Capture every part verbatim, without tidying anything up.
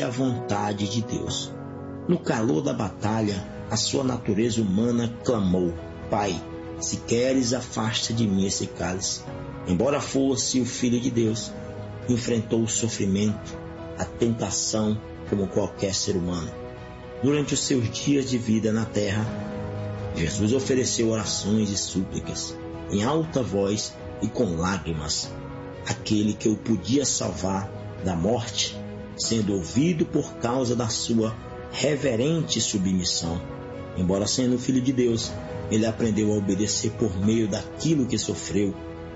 a vontade de Deus. No calor da batalha, a sua natureza humana clamou: Pai, se queres, afasta de mim esse cálice. Embora fosse o Filho de Deus, enfrentou o sofrimento, a tentação como qualquer ser humano. Durante os seus dias de vida na terra, Jesus ofereceu orações e súplicas, em alta voz e com lágrimas. Aquele que o podia salvar da morte, sendo ouvido por causa da sua reverente submissão. Embora sendo Filho de Deus, ele aprendeu a obedecer por meio daquilo que sofreu.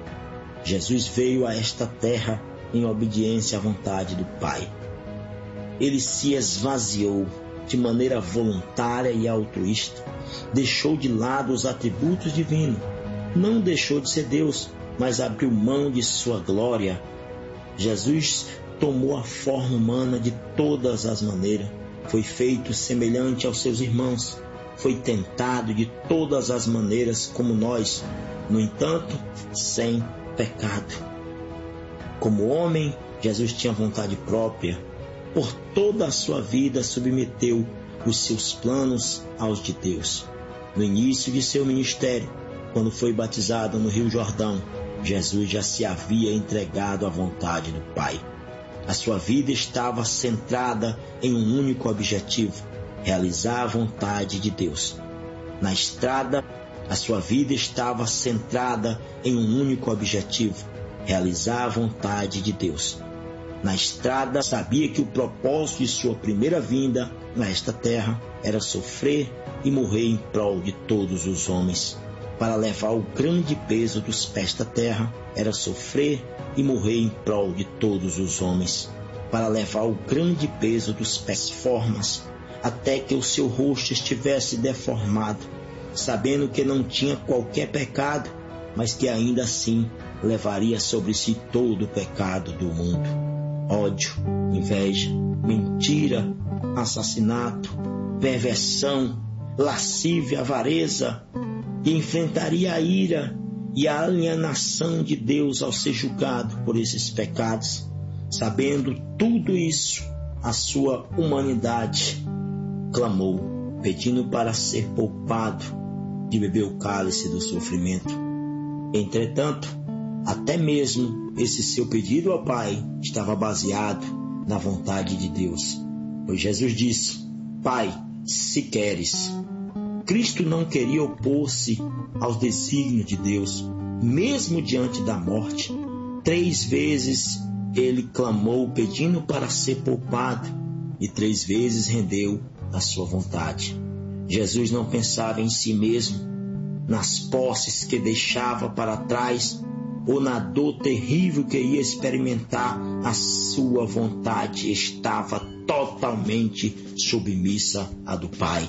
Jesus veio a esta terra em obediência à vontade do Pai. Ele se esvaziou de maneira voluntária e altruísta, deixou de lado os atributos divinos, não deixou de ser Deus, mas abriu mão de sua glória. Jesus tomou a forma humana de todas as maneiras, foi feito semelhante aos seus irmãos, foi tentado de todas as maneiras como nós, no entanto, sem pecado. Como homem, Jesus tinha vontade própria. Por toda a sua vida submeteu os seus planos aos de Deus. No início de seu ministério, quando foi batizado no Rio Jordão, Jesus já se havia entregado à vontade do Pai. A sua vida estava centrada em um único objetivo: realizar a vontade de Deus. Na estrada, a sua vida estava centrada em um único objetivo: realizar a vontade de Deus. Na estrada, sabia que o propósito de sua primeira vinda nesta terra era sofrer e morrer em prol de todos os homens. Para levar o grande peso dos pés da terra, era sofrer e morrer em prol de todos os homens. Para levar o grande peso dos pés formas, até que o seu rosto estivesse deformado, sabendo que não tinha qualquer pecado, mas que ainda assim levaria sobre si todo o pecado do mundo. Ódio, inveja, mentira, assassinato, perversão, lascívia, avareza, e enfrentaria a ira e a alienação de Deus ao ser julgado por esses pecados. Sabendo tudo isso, a sua humanidade clamou, pedindo para ser poupado de beber o cálice do sofrimento. Entretanto, até mesmo esse seu pedido ao Pai estava baseado na vontade de Deus. Pois Jesus disse: Pai, se queres. Cristo não queria opor-se aos desígnios de Deus, mesmo diante da morte. Três vezes ele clamou pedindo para ser poupado e três vezes rendeu a sua vontade. Jesus não pensava em si mesmo, nas posses que deixava para trás ou na dor terrível que ia experimentar. A sua vontade estava totalmente submissa à do Pai.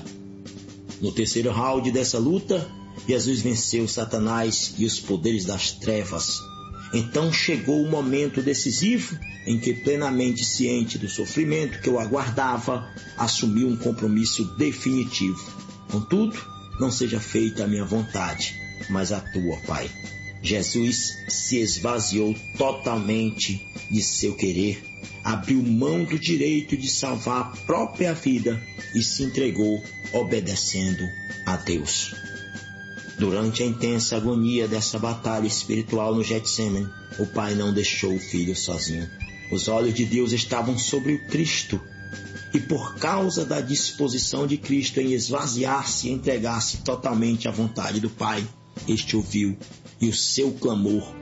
No terceiro round dessa luta, Jesus venceu Satanás e os poderes das trevas. Então chegou o momento decisivo em que, plenamente ciente do sofrimento que o aguardava, assumiu um compromisso definitivo. Contudo, não seja feita a minha vontade, mas a tua, Pai. Jesus se esvaziou totalmente de seu querer, abriu mão do direito de salvar a própria vida e se entregou obedecendo a Deus. Durante a intensa agonia dessa batalha espiritual no Getsêmani, o Pai não deixou o Filho sozinho. Os olhos de Deus estavam sobre o Cristo, e por causa da disposição de Cristo em esvaziar-se e entregar-se totalmente à vontade do Pai, este ouviu e o seu clamor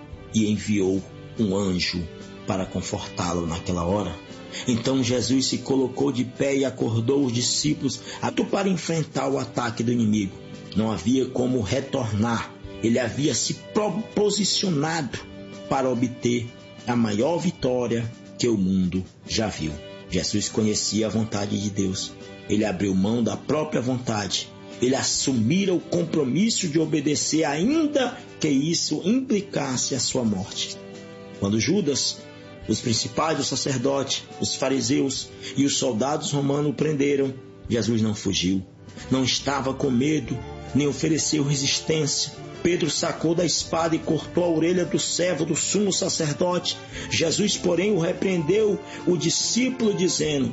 e enviou um anjo para confortá-lo naquela hora. Então Jesus se colocou de pé e acordou os discípulos para enfrentar o ataque do inimigo. Não havia como retornar. Ele havia se posicionado para obter a maior vitória que o mundo já viu. Jesus conhecia a vontade de Deus. Ele abriu mão da própria vontade. Ele assumira o compromisso de obedecer, ainda que isso implicasse a sua morte. Quando Judas, os principais do sacerdote, os fariseus e os soldados romanos o prenderam, Jesus não fugiu. Não estava com medo, nem ofereceu resistência. Pedro sacou da espada e cortou a orelha do servo do sumo sacerdote. Jesus, porém, o repreendeu, o discípulo, dizendo: